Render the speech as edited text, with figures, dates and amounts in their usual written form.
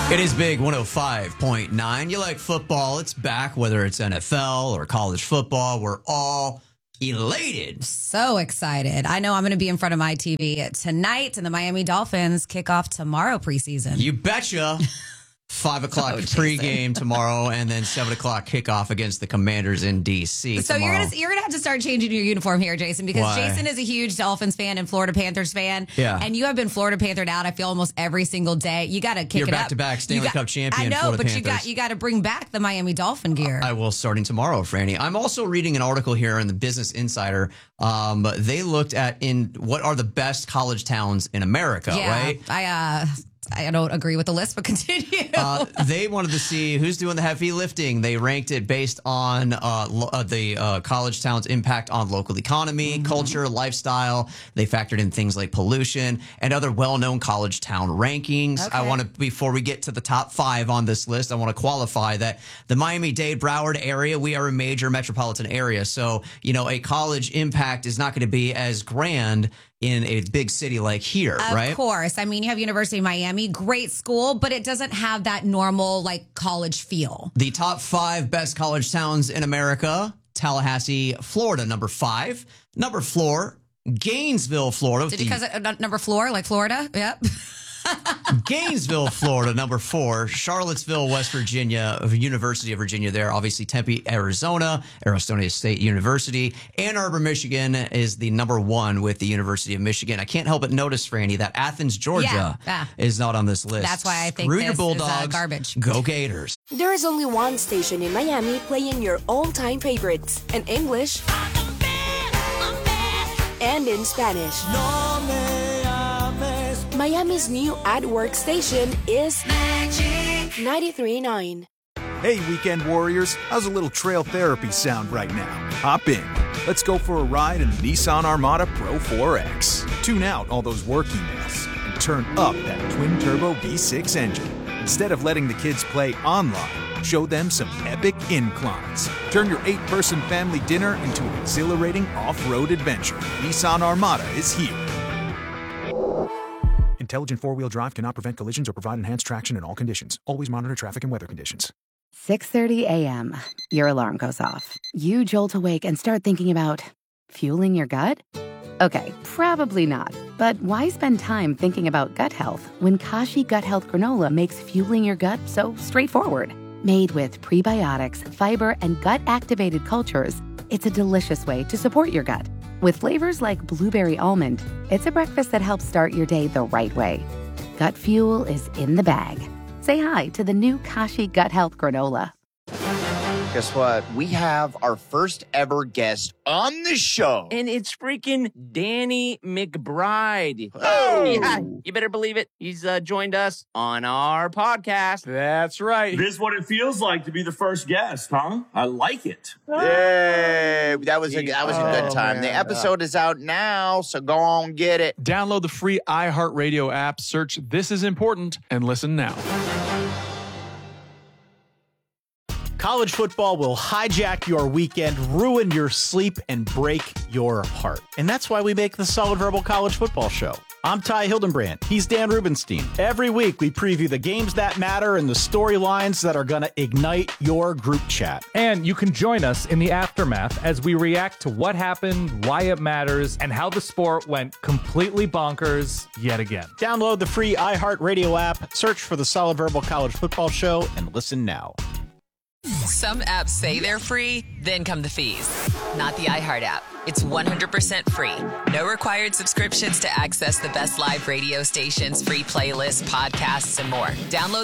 It is Big 105.9. You like football, it's back, whether it's NFL or college football. We're all elated. So excited. I know I'm going to be in front of my TV tonight, and the Miami Dolphins kick off tomorrow preseason. You betcha. 5 o'clock pregame tomorrow, and then 7 o'clock kickoff against the Commanders in D.C. So tomorrow. you're gonna have to start changing your uniform here, Jason, because Why? Jason is a huge Dolphins fan and Florida Panthers fan. Yeah. And you have been Florida Panthered out, I feel, almost every single day. You got to kick You're it up. back-to-back Stanley Cup champion. I know, Florida but Panthers. you got to bring back the Miami Dolphin gear. I will, starting tomorrow, Franny. I'm also reading an article here in the Business Insider. They looked at what are the best college towns in America, right? I don't agree with the list, but continue. They wanted to see who's doing the heavy lifting. They ranked it based on the college town's impact on local economy, culture, lifestyle. They factored in things like pollution and other well-known college town rankings. Okay. I want to, before we get to the top 5 on this list, I want to qualify that the Miami-Dade Broward area, we are a major metropolitan area. So, a college impact is not going to be as grand in a big city like here, right? Of course. I mean, you have University of Miami, great school, but it doesn't have that normal, college feel. The top 5 best college towns in America: Tallahassee, Florida, number 5. Number 4, Gainesville, Florida. Did you cause it number floor, like Florida? Yep. Gainesville, Florida, number 4. Charlottesville, West Virginia, University of Virginia there. Obviously, Tempe, Arizona, Arizona State University. Ann Arbor, Michigan is the number 1 with the University of Michigan. I can't help but notice, Franny, that Athens, Georgia is not on this list. That's why I think Screw this your Bulldogs, is garbage. Go Gators. There is only one station in Miami playing your all-time favorites in English and in Spanish. Miami's new ad-work station is 93.9. Hey, Weekend Warriors, how's a little trail therapy sound right now? Hop in. Let's go for a ride in the Nissan Armada Pro 4X. Tune out all those work emails and turn up that twin-turbo V6 engine. Instead of letting the kids play online, show them some epic inclines. Turn your 8-person family dinner into an exhilarating off-road adventure. Nissan Armada is here. Intelligent four-wheel drive cannot prevent collisions or provide enhanced traction in all conditions. Always monitor traffic and weather conditions. 6:30 a.m. Your alarm goes off. You jolt awake and start thinking about fueling your gut? Okay, probably not. But why spend time thinking about gut health when Kashi Gut Health Granola makes fueling your gut so straightforward? Made with prebiotics, fiber, and gut-activated cultures, it's a delicious way to support your gut. With flavors like blueberry almond, it's a breakfast that helps start your day the right way. Gut fuel is in the bag. Say hi to the new Kashi Gut Health Granola. Guess what? We have our first ever guest on the show. And it's freaking Danny McBride. Oh! Yeah, you better believe it. He's joined us on our podcast. That's right. This is what it feels like to be the first guest, huh? I like it. Yay! That was a good time. Man. The episode is out now, so go on get it. Download the free iHeartRadio app, search This Is Important, and listen now. College football will hijack your weekend, ruin your sleep, and break your heart. And that's why we make the Solid Verbal College Football Show. I'm Ty Hildenbrand. He's Dan Rubenstein. Every week, we preview the games that matter and the storylines that are going to ignite your group chat. And you can join us in the aftermath as we react to what happened, why it matters, and how the sport went completely bonkers yet again. Download the free iHeartRadio app, search for the Solid Verbal College Football Show, and listen now. Some apps say they're free, then come the fees. Not the iHeart app. It's 100% free. No required subscriptions to access the best live radio stations, free playlists, podcasts, and more. Download